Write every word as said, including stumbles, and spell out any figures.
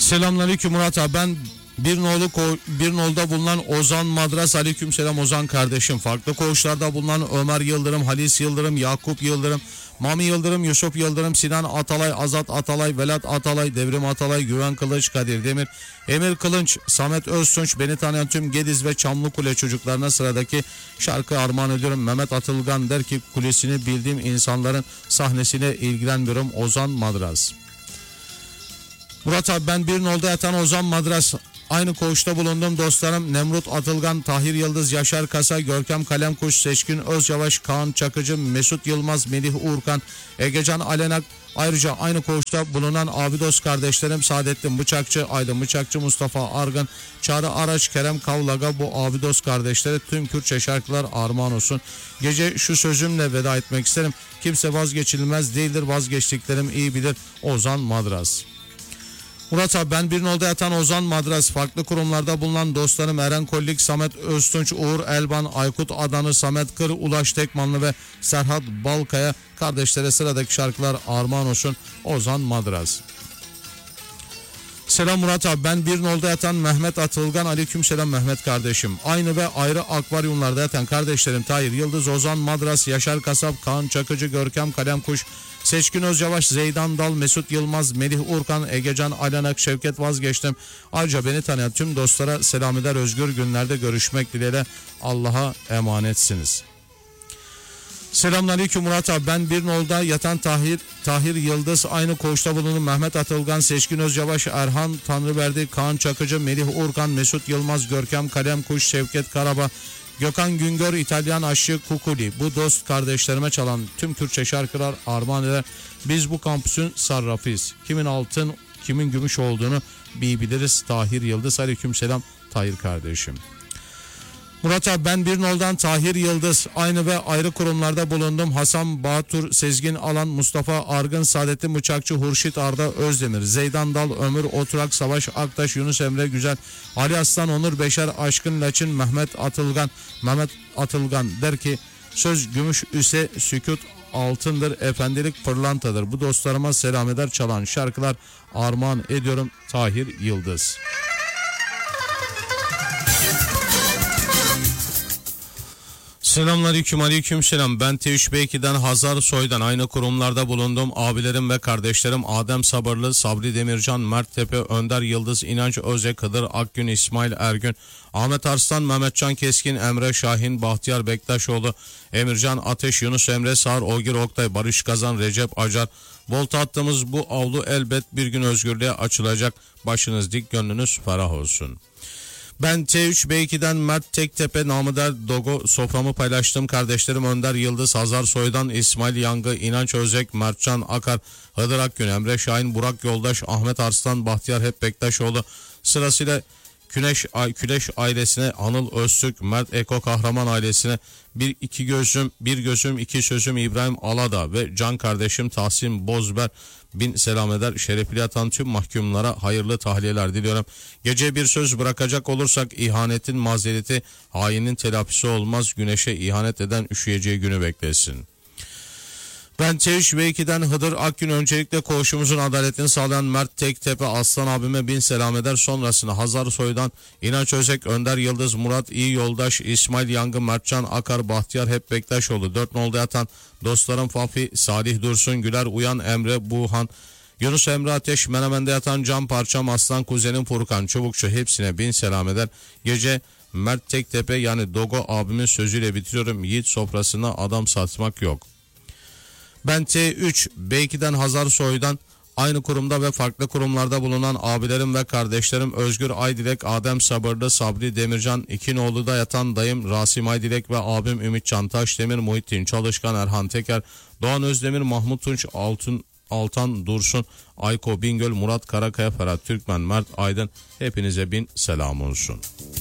Selamünaleyküm Murat abi. Ben bir nolu bir nolda bulunan Ozan Madras. Aleykümselam Ozan kardeşim. Farklı koğuşlarda bulunan Ömer Yıldırım, Halis Yıldırım, Yakup Yıldırım, Mami Yıldırım, Yusuf Yıldırım, Sinan Atalay, Azat Atalay, Velat Atalay, Devrim Atalay, Güven Kılıç, Kadir Demir, Emir Kılınç, Samet Öztunç, beni tanıyan tüm Gediz ve Çamlıkule çocuklarına sıradaki şarkı armağan ediyorum. Mehmet Atılgan der ki kulesini bildiğim insanların sahnesine ilgilenmiyorum. Ozan Madras. Murat abi, ben bir nolda yatan Ozan Madras. Aynı koğuşta bulundum dostlarım Nemrut Atılgan, Tahir Yıldız, Yaşar Kasa, Görkem Kalemkuş, Seçkin Özyavaş, Kaan Çakıcı, Mesut Yılmaz, Melih Uğurkan, Egecan Alenak. Ayrıca aynı koğuşta bulunan abi dost kardeşlerim Saadettin Bıçakçı, Aydın Bıçakçı, Mustafa Argın, Çağrı Araç, Kerem Kavlaga, bu abi dost kardeşlere tüm Kürtçe şarkılar armağan olsun. Gece şu sözümle veda etmek isterim. Kimse vazgeçilmez değildir, vazgeçtiklerim iyi bilir. Ozan Madras. Murat abi, ben bir nolda yatan Ozan Madras. Farklı kurumlarda bulunan dostlarım Eren Kollik, Samet Öztunç, Uğur Elban, Aykut Adanı, Samet Kır, Ulaş Tekmanlı ve Serhat Balkaya kardeşlere sıradaki şarkılar armağan olsun. Ozan Madras. Selam Murat abi, ben bir nolda yatan Mehmet Atılgan. Aleykümselam Mehmet kardeşim. Aynı ve ayrı akvaryumlarda yatan kardeşlerim Tahir Yıldız, Ozan Madras, Yaşar Kasap, Kaan Çakıcı, Görkem Kalemkuş, Seçkin Özyavaş, Zeydan Dal, Mesut Yılmaz, Melih Urkan, Egecan Alanak, Şevket Vazgeçtim. Ayrıca beni tanıyan tüm dostlara selam eder, özgür günlerde görüşmek dileğiyle. Allah'a emanetsiniz. Selamünaleyküm Murat abi, ben bir nolda yatan Tahir Tahir Yıldız. Aynı koğuşta bulunan Mehmet Atılgan, Seçkin Özyavaş, Erhan Tanrıverdi, Kaan Çakıcı, Melih Urkan, Mesut Yılmaz, Görkem Kalemkuş, Şevket Karaba, Gökhan Güngör, İtalyan Aşçı Kukuli. Bu dost kardeşlerime çalan tüm Türkçe şarkılar armağan eder. Biz bu kampüsün sarrafıyız. Kimin altın, kimin gümüş olduğunu bir biliriz. Tahir Yıldız. Aleykümselam Tahir kardeşim. Murat abi, ben bir noldan Tahir Yıldız. Aynı ve ayrı kurumlarda bulundum. Hasan Batur, Sezgin Alan, Mustafa Argın, Saadettin Bıçakçı, Hurşit Arda Özdemir, Zeydan Dal, Ömür Oturak, Savaş Aktaş, Yunus Emre Güzel, Ali Aslan, Onur Beşer, Aşkın Laçın, Mehmet Atılgan. Mehmet Atılgan der ki söz gümüş ise sükut altındır, efendilik pırlantadır. Bu dostlarıma selam eder, çalan şarkılar armağan ediyorum. Tahir Yıldız. Selamünaleyküm, aleykümselam. Ben T üç B iki'den Hazar Soy'dan aynı kurumlarda bulundum. Abilerim ve kardeşlerim Adem Sabırlı, Sabri Demircan, Mert Tepe, Önder Yıldız, İnanç Öze, Kıdır Akgün, İsmail Ergün, Ahmet Arslan, Mehmetcan Keskin, Emre Şahin, Bahtiyar Bektaşoğlu, Emircan Ateş, Yunus Emre Sağır, Ogir Oktay, Barış Kazan, Recep Acar. Volta attığımız bu avlu elbet bir gün özgürlüğe açılacak. Başınız dik, gönlünüz ferah olsun. Ben T üç B iki'den Mert Tektepe, namı der Dogo, soframı paylaştım. Kardeşlerim Önder Yıldız, Hazar Soy'dan İsmail Yangı, İnanç Özek, Mertcan Akar, Hıdır Akgün, Emre Şahin, Burak Yoldaş, Ahmet Arslan, Bahtiyar Hep Bektaşoğlu. Sırasıyla Güneş, Küleş ailesine, Anıl Öztürk, Mert Eko Kahraman ailesine, bir iki gözüm, bir gözüm, iki sözüm İbrahim Alada ve can kardeşim Tahsin Bozber bin selam eder. Şerefli yatan tüm mahkumlara hayırlı tahliyeler diliyorum. Gece bir söz bırakacak olursak ihanetin mazereti, hainin telafisi olmaz. Güneşe ihanet eden üşüyeceği günü beklesin. Ben T üç B iki'den Hıdır Akgün. Öncelikle koğuşumuzun adaletini sağlayan Mert Tektepe Aslan abime bin selam eder. Sonrasında Hazar Soy'dan İnanç Özek, Önder Yıldız, Murat İyi Yoldaş, İsmail Yangı, Mertcan Akar, Bahtiyar Hep Bektaşoğlu. Dört nolda yatan dostlarım Fafi, Salih Dursun, Güler Uyan, Emre Buhan, Yunus Emre Ateş, Menemen'de yatan Can Parçam, Aslan kuzenim Furkan Çubukçu, hepsine bin selam eder. Gece Mert Tektepe yani Dogo abimin sözüyle bitiriyorum. Yiğit sofrasına adam satmak yok. Ben T üç B iki'den Hazar Soy'dan aynı kurumda ve farklı kurumlarda bulunan abilerim ve kardeşlerim Özgür Aydilek, Adem Sabırlı, Sabri Demircan, İkinoğlu'da yatan dayım Rasim Aydilek ve abim Ümitcan Taşdemir, Muhittin Çalışkan, Erhan Teker, Doğan Özdemir, Mahmut Tunç, Altın Altan Dursun, Ayko Bingöl, Murat Karakaya, Ferhat Türkmen, Mert Aydın, hepinize bin selam olsun.